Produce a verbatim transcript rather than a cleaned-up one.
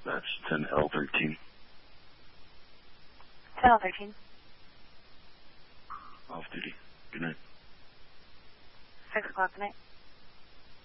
That's ten L thirteen. ten L thirteen. Off duty. Good night. six o'clock tonight.